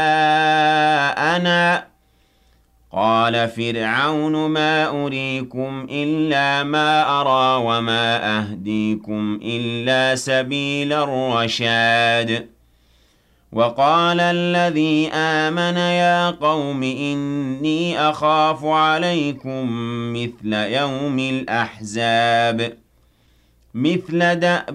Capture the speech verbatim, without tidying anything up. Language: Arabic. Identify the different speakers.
Speaker 1: أنا قال فرعون ما أريكم إلا ما أرى وما أهديكم إلا سبيل الرشاد وقال الذي آمن يا قوم إني أخاف عليكم مثل يوم الأحزاب مثل دأب